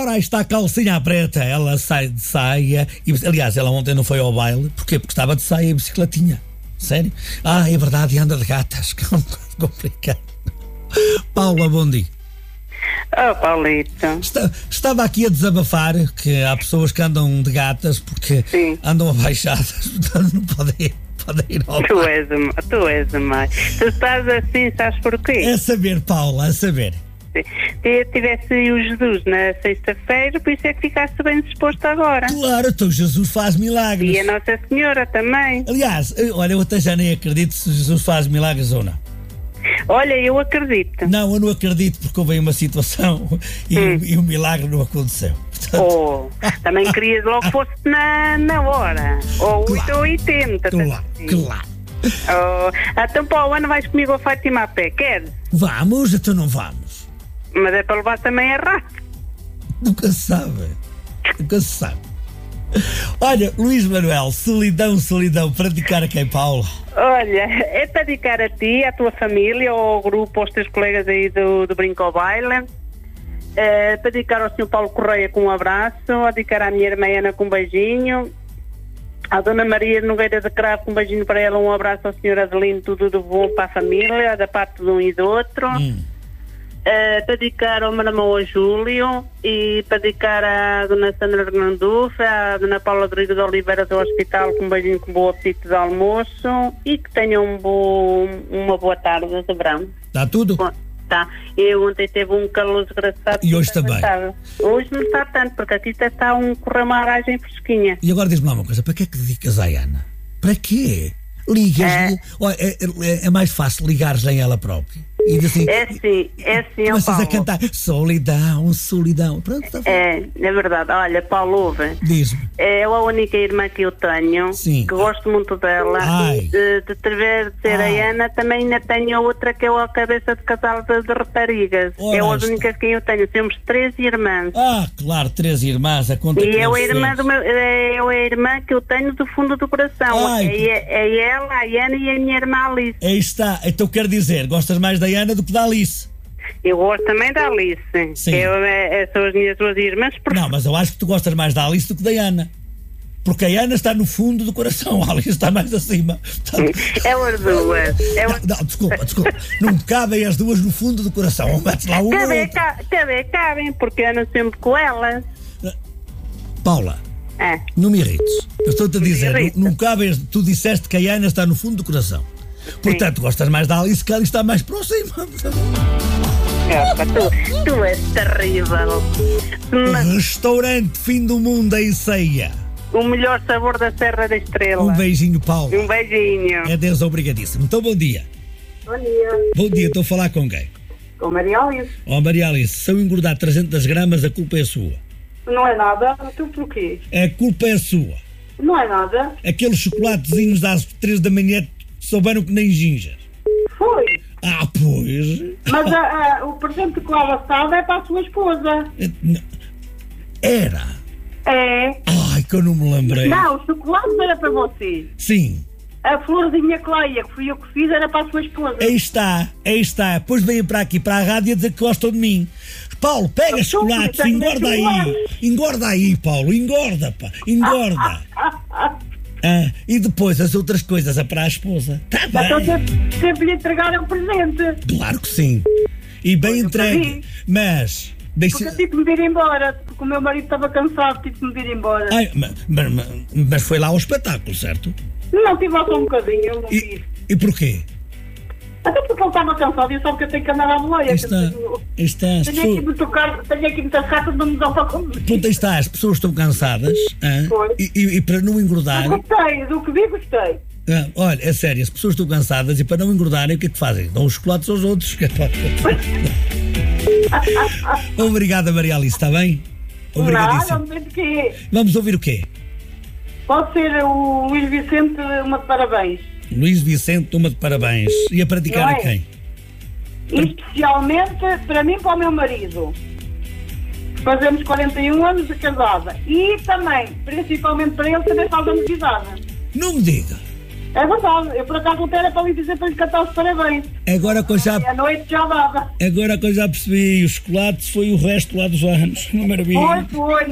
Ora, aí está a calcinha preta. Ela sai de saia. E, aliás, ela ontem não foi ao baile. Porquê? Porque estava de saia e bicicletinha. Sério? É verdade, e anda de gatas. Que é um bocado complicado. Paula, bom dia. Oh, Paulito. Estava aqui a desabafar que há pessoas que andam de gatas porque Sim. andam abaixadas, portanto não podem ir ao Tu baile. és a mãe. Tu estás assim, sabes porquê? É saber, Paula, a saber. Se tivesse o Jesus na sexta-feira, por isso é que ficaste bem disposto agora. Claro, então Jesus faz milagres. E a Nossa Senhora também. Aliás, olha, eu até já nem acredito se Jesus faz milagres ou não. Olha, eu acredito. Não, eu não acredito porque houve uma situação e o milagre não aconteceu. Portanto, Também querias logo que fosse na hora. Ou 8 ou 80. claro. Então para o ano vais comigo a Fátima a pé, queres? Vamos, então não vamos. Mas é para levar também a rato. Nunca se sabe. Olha, Luís Manuel, solidão, para dedicar a quem, Paula? Olha, é para dedicar a ti, à tua família, ao grupo, aos teus colegas aí do Brinco ao Baile, para dedicar ao Sr. Paulo Correia com um abraço, a dedicar à minha irmã Ana com um beijinho, à Dona Maria Nogueira de Cravo com um beijinho para ela, um abraço ao Sr. Adelino, tudo de bom para a família, da parte de um e do outro. Para dedicar ao meu irmão ao Júlio e para dedicar à Dona Sandra Hernandufa, à Dona Paula Rodrigues de Oliveira do Hospital com um beijinho com bom apetite de almoço e que tenham uma boa tarde de verão. Está tudo? Bom, tá. Eu ontem teve um calor desgraçado. E hoje também? Hoje não está tanto, porque aqui está correr uma aragem fresquinha. E agora diz-me lá uma coisa, para que é que dedicas à Ana? Para quê? Ligas-lhe? É mais fácil ligares-lhe a ela própria. E assim, é sim, começas Paulo. a cantar solidão. Pronto, está é verdade. Olha, Paulo, ouve. Diz-me. É a única irmã que eu tenho, Sim. que gosto muito dela. Ai. De ser a Ana, também ainda tenho a outra que é a cabeça de casal de raparigas. Ora, é as está. únicas que eu tenho. Temos 3 irmãs. Claro, 3 irmãs, a conta E que é não a irmã fez. é a irmã que eu tenho do fundo do coração. Ai. É ela, a Ana e a minha irmã Alice. Aí está, então quer dizer, gostas mais da Ana do que da Alice? Eu gosto também da Alice. Sim. São as minhas 2 irmãs. Não, mas eu acho que tu gostas mais da Alice do que da Ana. Porque a Ana está no fundo do coração, a Alice está mais acima. Portanto, É as duas. Não, desculpa. Não cabem as duas no fundo do coração. Metes lá uma ou outra. Cabem, porque ando sempre com elas. Paula, não me irrites. Eu estou-te a dizer, não cabem. Tu disseste que a Ana está no fundo do coração. Portanto, gostas mais da Alice, que a Alice está mais próxima. Tu és terrível. Restaurante Fim do Mundo em Ceia. O melhor sabor da Serra da Estrela. Um beijinho, Paulo. Um beijinho. É Deus, obrigadíssimo. Então, bom dia. Bom dia. Bom dia, estou a falar com quem? Com Maria Alice. Maria Alice, se eu engordar 300 gramas, a culpa é sua. Não é nada. Tu porquê? A culpa é sua. Não é nada. Aqueles chocolatezinhos às 3 da manhã souberam que nem ginjas. Foi. Pois. Mas o presente com a laçada é para a sua esposa. Era. É. Ai, que eu não me lembrei. Não, o chocolate era para você. Sim. A florzinha Cleia, que fui eu que fiz, era para a sua esposa. Aí está. Depois vêm para aqui, para a rádio, a dizer que gostam de mim. Paulo, pega chocolates, engorda aí, Paulo, engorda, pá, engorda. E depois as outras coisas é para a esposa. Tá bem. Então sempre lhe entregaram um presente. Claro que sim. E bem entregue. Mas porque eu tive de me ir embora, porque o meu marido estava cansado, tive de me ir embora. Mas foi lá ao espetáculo, certo? Não, tive lá só um bocadinho, eu não quis. E porquê? Até porque ele estava cansado e eu sabe que eu tenho que andar à boleia. Tenho aqui muitas ratas de me dar para comer. Pronto, aí está, as pessoas estão cansadas e para não engordar. Gostei, do que vi, gostei. Olha, é sério, as pessoas estão cansadas e para não engordarem, o que é que fazem? Dão os chocolates aos outros. Obrigada, Maria Alice, está bem? Obrigadíssimo. Não sei de quê. Vamos ouvir o quê? Pode ser o Luís Vicente, uma de parabéns. Luís Vicente, uma de parabéns. E a praticar a quem? Especialmente para mim e para o meu marido. Fazemos 41 anos de casada. E também, principalmente para ele, também faz anos de idade. Não me diga. É verdade, eu por acaso não era para lhe dizer para lhe cantar os parabéns. Agora que eu já, A noite já dava. agora que eu já percebi, o chocolate foi o resto lá dos anos. Uma maravilha. Foi.